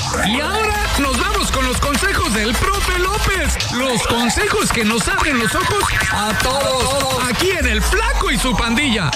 Y ahora nos vamos con los consejos del profe López. Los consejos que nos abren los ojos a todos. Aquí en El Flaco y su Pandilla.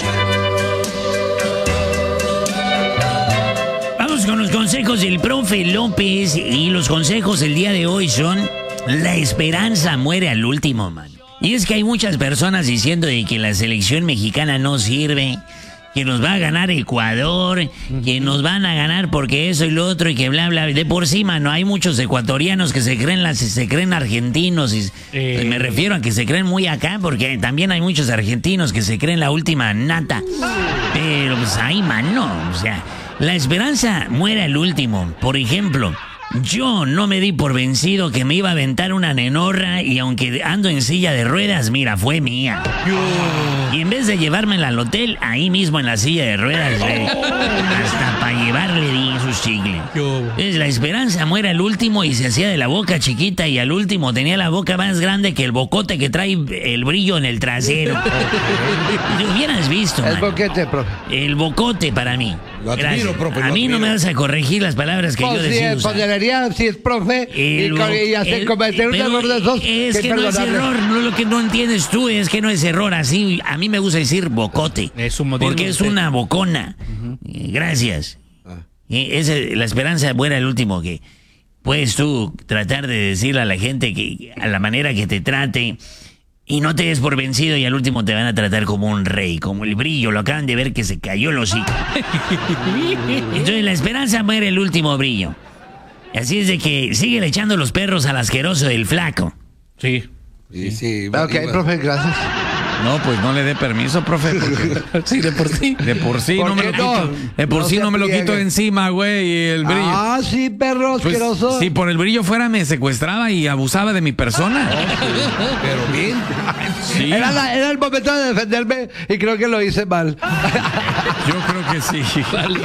Vamos con los consejos del profe López. Y los consejos del día de hoy son: la esperanza muere al último, man. Y es que hay muchas personas diciendo de que la selección mexicana no sirve, que nos va a ganar Ecuador, que nos van a ganar porque eso y lo otro y que bla, bla. De por sí, mano, hay muchos ecuatorianos que se creen argentinos. Y me refiero a que se creen muy acá, porque también hay muchos argentinos que se creen la última nata. Pero pues ahí, mano, o sea, la esperanza muere al último. Por ejemplo, yo no me di por vencido que me iba a aventar una nenorra y aunque ando en silla de ruedas, mira, fue mía. Y en vez de llevármela al hotel, ahí mismo en la silla de ruedas, hasta para llevarle di sus chicles. Entonces la esperanza muere al último y se hacía de la boca chiquita y al último tenía la boca más grande que el bocote que trae el brillo en el trasero. Lo hubieras visto, El mano. boquete, profe. El bocote para mí. Lo admiro, profe, A lo mí no admiro. me vas a corregir las palabras que yo Pues sí, decido usar. pues debería, si es profe, y hacer cometer un pero error de esos. es que no es error, no lo que no entiendes tú es que no es error. Así, a mí me gusta decir bocote. Es un modismo porque es usted. una bocona. Gracias. La esperanza buena el último que puedes tú tratar de decirle a la gente que a la manera que te trate y no te des por vencido y al último te van a tratar como un rey, como el brillo. Lo acaban de ver que se cayó el hocico. Entonces la esperanza muere el último brillo. Así es de que sigue echando los perros al asqueroso del Flaco. Sí. Sí, Ok, profe, gracias. No, pues no le dé permiso, profe, porque Sí, de por sí. de por sí ¿Por no me qué lo no? quito. De por No sí se no me lo friegue. quito de encima, güey, y el brillo. Ah, sí, perro Pues, asqueroso. si por el brillo fuera me secuestraba y abusaba de mi persona. Pero bien. Sí, Era el momento de defenderme y creo que lo hice mal. yo creo que sí.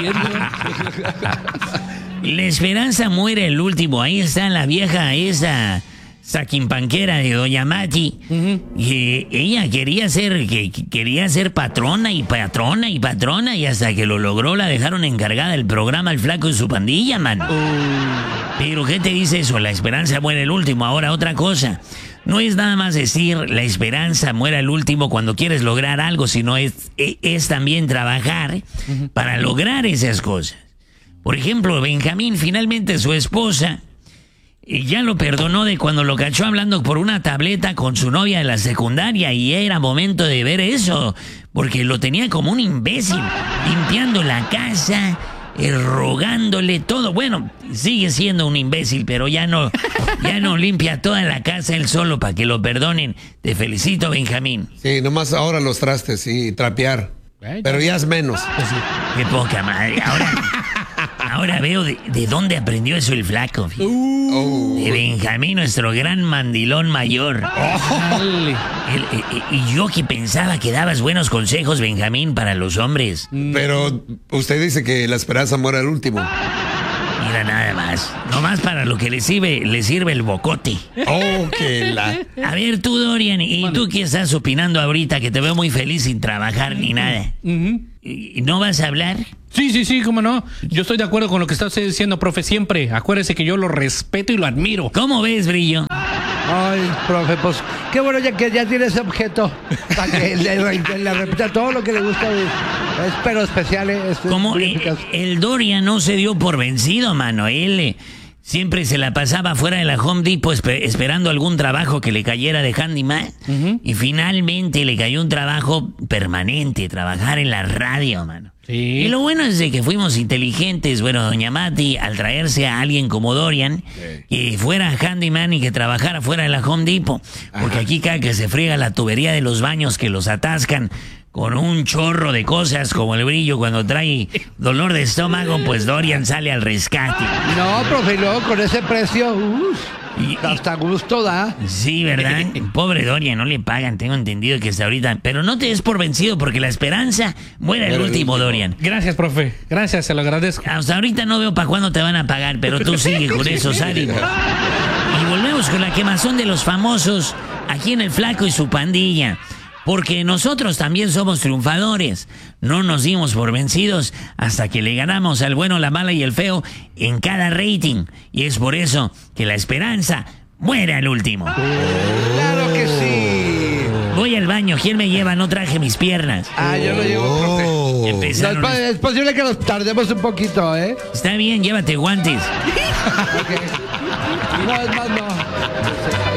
La esperanza muere el último. Ahí está la vieja esa saquimpanquera de Doña Mati. Y ella quería ser patrona y patrona y patrona y hasta que lo logró la dejaron encargada del programa El Flaco y su Pandilla, mano. Pero ¿qué te dice eso? La esperanza muere el último. Ahora otra cosa. No es nada más decir la esperanza muere al último cuando quieres lograr algo, sino es también trabajar para lograr esas cosas. Por ejemplo, Benjamín, finalmente su esposa ya lo perdonó de cuando lo cachó hablando por una tableta con su novia de la secundaria y era momento de ver eso, porque lo tenía como un imbécil, limpiando la casa, rogándole todo. Bueno, sigue siendo un imbécil, pero ya no limpia toda la casa él solo para que lo perdonen. Te felicito, Benjamín. Sí, nomás ahora los trastes y trapear. Pero ya es menos. Qué poca madre. Ahora veo de dónde aprendió eso el Flaco. De Benjamín, nuestro gran mandilón mayor. Y yo que pensaba que dabas buenos consejos, Benjamín, para los hombres. Pero usted dice que la esperanza muere al último. Mira nada más. Nomás para lo que le sirve el bocote. Oh, que la... A ver tú, Dorian, ¿y tú qué estás opinando ahorita? Que te veo muy feliz sin trabajar ni nada. ¿Y no vas a hablar? Sí, cómo no. Yo estoy de acuerdo con lo que está usted diciendo, profe, siempre. Acuérdese que yo lo respeto y lo admiro. ¿Cómo ves, Brillo? Ay, profe, pues qué bueno ya que ya tiene ese objeto para que le repita todo lo que le gusta. Pero especial. Como el Dorian no se dio por vencido, mano. Él siempre se la pasaba fuera de la Home Depot esperando algún trabajo que le cayera de handyman. Y finalmente le cayó un trabajo permanente, trabajar en la radio, mano. Sí. Y lo bueno es de que fuimos inteligentes, bueno, doña Mati, al traerse a alguien como Dorian, que fuera handyman y que trabajara fuera de la Home Depot. Porque aquí cada que se friega la tubería de los baños que los atascan con un chorro de cosas como el Brillo cuando trae dolor de estómago, pues Dorian sale al rescate. No, profe, y luego con ese precio, hasta gusto da. Sí, ¿verdad? Pobre Dorian, no le pagan, tengo entendido que hasta ahorita. Pero no te des por vencido porque la esperanza muere el último, Dorian. Gracias, profe. Gracias, se lo agradezco. Hasta ahorita no veo para cuándo te van a pagar, pero tú sigue con esos ánimos. Y volvemos con la quemazón de los famosos aquí en El Flaco y su Pandilla. Porque nosotros también somos triunfadores. No nos dimos por vencidos hasta que le ganamos al bueno, la mala y el feo en cada rating. Y es por eso que la esperanza muere al último. Claro que sí. Voy al baño. ¿Quién me lleva? No traje mis piernas. Yo lo llevo, profe. Oh. Empezaron. No, es posible que nos tardemos un poquito, ¿eh? Está bien, llévate guantes. No, es más, no.